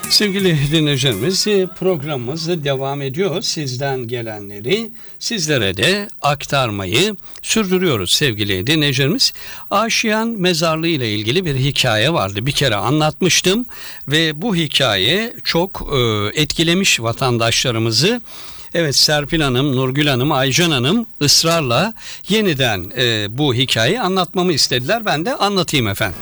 Sevgili dinleyicilerimiz, programımız devam ediyor. Sizden gelenleri sizlere de aktarmayı sürdürüyoruz sevgili dinleyicilerimiz. Aşiyan mezarlığı ile ilgili bir hikaye vardı. Bir kere anlatmıştım ve bu hikaye çok etkilemiş vatandaşlarımızı. Evet, Serpil Hanım, Nurgül Hanım, Aycan Hanım ısrarla yeniden bu hikayeyi anlatmamı istediler. Ben de anlatayım efendim.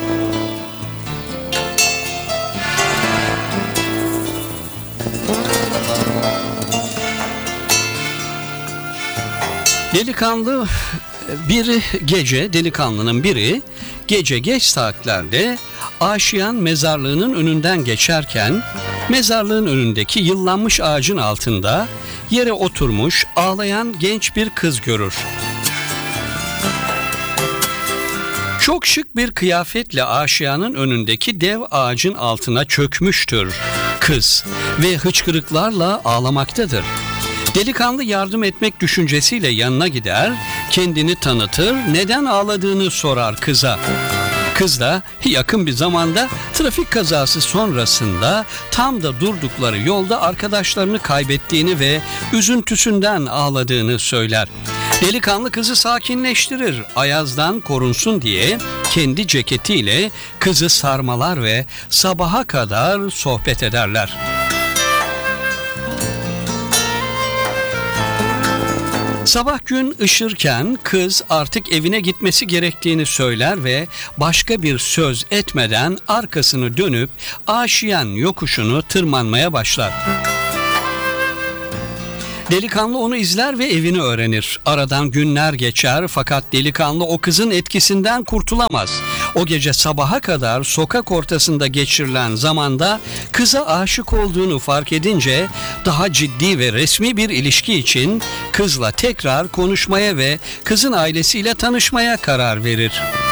Delikanlının biri gece geç saatlerde Aşiyan mezarlığının önünden geçerken mezarlığın önündeki yıllanmış ağacın altında yere oturmuş ağlayan genç bir kız görür. Çok şık bir kıyafetle Aşiyan'ın önündeki dev ağacın altına çökmüştür kız ve hıçkırıklarla ağlamaktadır. Delikanlı yardım etmek düşüncesiyle yanına gider, kendini tanıtır, neden ağladığını sorar kıza. Kız da yakın bir zamanda trafik kazası sonrasında tam da durdukları yolda arkadaşlarını kaybettiğini ve üzüntüsünden ağladığını söyler. Delikanlı kızı sakinleştirir, ayazdan korunsun diye kendi ceketiyle kızı sarmalar ve sabaha kadar sohbet ederler. Sabah gün ışırken kız artık evine gitmesi gerektiğini söyler ve başka bir söz etmeden arkasını dönüp Aşiyan yokuşunu tırmanmaya başlar. Delikanlı onu izler ve evini öğrenir. Aradan günler geçer fakat delikanlı o kızın etkisinden kurtulamaz. O gece sabaha kadar sokak ortasında geçirilen zamanda kıza aşık olduğunu fark edince daha ciddi ve resmi bir ilişki için kızla tekrar konuşmaya ve kızın ailesiyle tanışmaya karar verir.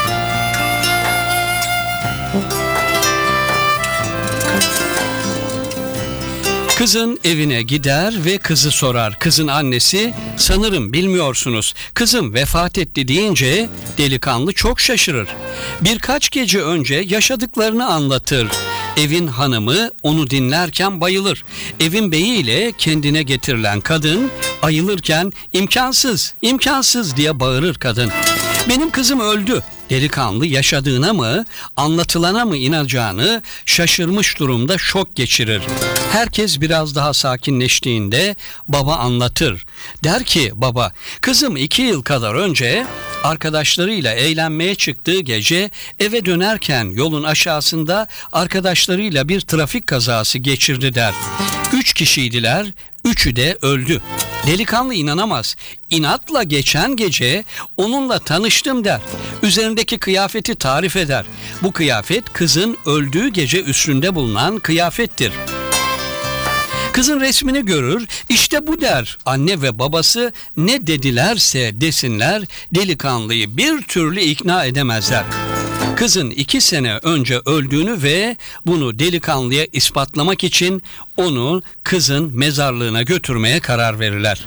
Kızın evine gider ve kızı sorar. Kızın annesi, sanırım bilmiyorsunuz, kızım vefat etti deyince delikanlı çok şaşırır. Birkaç gece önce yaşadıklarını anlatır. Evin hanımı onu dinlerken bayılır. Evin beyiyle kendine getirilen kadın ayılırken imkansız, imkansız diye bağırır kadın. Benim kızım öldü. Delikanlı yaşadığına mı, anlatılana mı inanacağını şaşırmış durumda şok geçirir. Herkes biraz daha sakinleştiğinde baba anlatır. Der ki baba, kızım 2 yıl kadar önce arkadaşlarıyla eğlenmeye çıktığı gece eve dönerken yolun aşağısında arkadaşlarıyla bir trafik kazası geçirdi der. 3 kişiydiler, 3'ü de öldü. Delikanlı inanamaz. İnatla geçen gece onunla tanıştım der. Üzerindeki kıyafeti tarif eder. Bu kıyafet kızın öldüğü gece üstünde bulunan kıyafettir. Kızın resmini görür, işte bu der. Anne ve babası ne dedilerse desinler delikanlıyı bir türlü ikna edemezler. Kızın 2 sene önce öldüğünü ve bunu delikanlıya ispatlamak için onu kızın mezarlığına götürmeye karar verirler.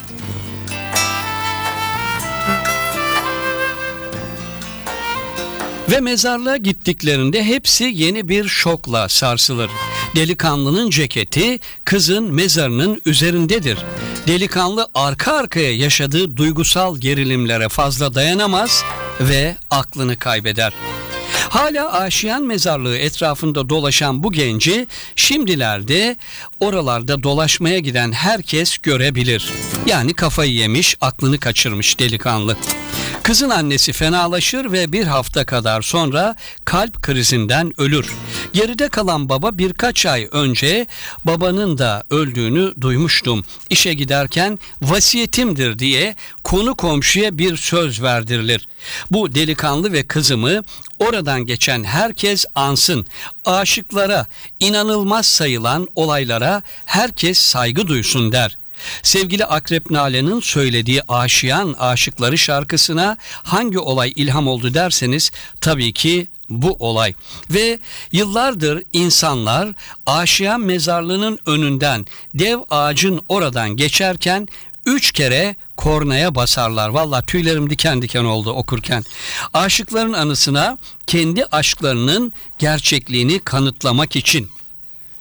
Ve mezarlığa gittiklerinde hepsi yeni bir şokla sarsılır. Delikanlının ceketi kızın mezarının üzerindedir. Delikanlı arka arkaya yaşadığı duygusal gerilimlere fazla dayanamaz ve aklını kaybeder. Hala Aşiyan mezarlığı etrafında dolaşan bu genci şimdilerde oralarda dolaşmaya giden herkes görebilir. Yani kafayı yemiş, aklını kaçırmış delikanlı. Kızın annesi fenalaşır ve 1 hafta kadar sonra kalp krizinden ölür. Geride kalan baba birkaç ay önce babanın da öldüğünü duymuştum. İşe giderken vasiyetimdir diye konu komşuya bir söz verdirilir. Bu delikanlı ve kızımı oradan geçen herkes ansın. Aşıklara, inanılmaz sayılan olaylara herkes saygı duysun der. Sevgili Akrep Nalan'ın söylediği Aşiyan Aşıkları şarkısına hangi olay ilham oldu derseniz tabii ki bu olay. Ve yıllardır insanlar Aşiyan mezarlığının önünden dev ağacın oradan geçerken 3 kere kornaya basarlar. Vallahi tüylerim diken diken oldu okurken. Aşıkların anısına kendi aşklarının gerçekliğini kanıtlamak için.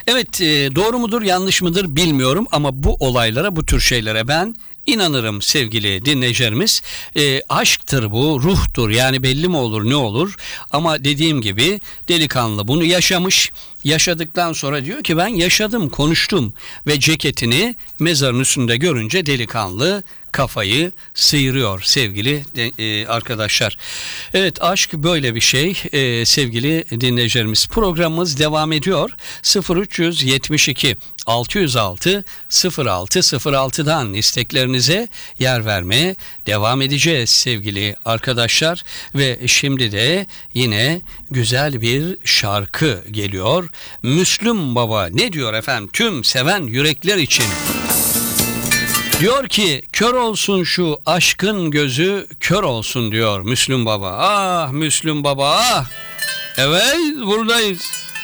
Evet, doğru mudur yanlış mıdır bilmiyorum ama bu olaylara, bu tür şeylere ben inanırım sevgili dinleyicilerimiz. Aşktır bu, ruhtur, yani belli mi olur ne olur, ama dediğim gibi delikanlı bunu yaşamış. Yaşadıktan sonra diyor ki ben yaşadım, konuştum ve ceketini mezarın üstünde görünce delikanlı kafayı sıyırıyor sevgili arkadaşlar. Evet, aşk böyle bir şey sevgili dinleyicilerimiz. Programımız devam ediyor. 0372 606 0606'dan isteklerinize yer vermeye devam edeceğiz sevgili arkadaşlar. Ve şimdi de yine güzel bir şarkı geliyor. Müslüm Baba ne diyor efendim tüm seven yürekler için? Diyor ki kör olsun şu aşkın gözü, kör olsun diyor Müslüm Baba. Ah Müslüm Baba ah. Evet, buradayız.